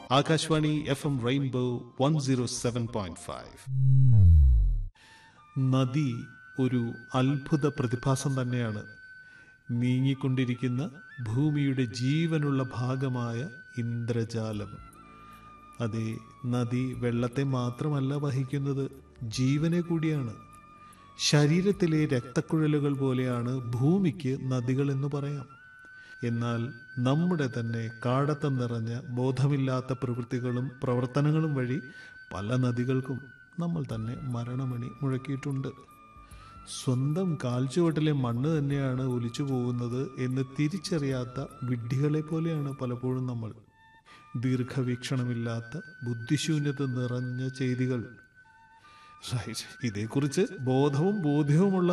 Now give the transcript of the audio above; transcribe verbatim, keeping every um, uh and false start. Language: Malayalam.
Akashvani F M rainbow one zero seven point five. നദി ഒരു അത്ഭുത പ്രതിഭാസം തന്നെയാണ്. നീങ്ങിക്കൊണ്ടിരിക്കുന്ന ഭൂമിയുടെ ജീവനുള്ള ഭാഗമായ ഇന്ദ്രജാലം. അതെ, നദി വെള്ളത്തെ മാത്രമല്ല വഹിക്കുന്നത്, ജീവനെ കൂടിയാണ്. ശരീരത്തിലെ രക്തക്കുഴലുകൾ പോലെയാണ് ഭൂമിക്ക് നദികൾ എന്ന് പറയാം. എന്നാൽ നമ്മുടെ തന്നെ കാടത്തം നിറഞ്ഞ ബോധമില്ലാത്ത പ്രവൃത്തികളും പ്രവർത്തനങ്ങളും വഴി പല നദികൾക്കും നമ്മൾ തന്നെ മരണമണി മുഴക്കിയിട്ടുണ്ട്. സ്വന്തം കാൽച്ചുവട്ടിലെ മണ്ണ് തന്നെയാണ് ഒലിച്ചു പോകുന്നത് എന്ന് തിരിച്ചറിയാത്ത വിഡ്ഢികളെ പോലെയാണ് പലപ്പോഴും നമ്മൾ. ദീർഘവീക്ഷണമില്ലാത്ത ബുദ്ധിശൂന്യത നിറഞ്ഞ ചെയ്തികൾ. ഇതേക്കുറിച്ച് ബോധവും ബോധ്യവുമുള്ള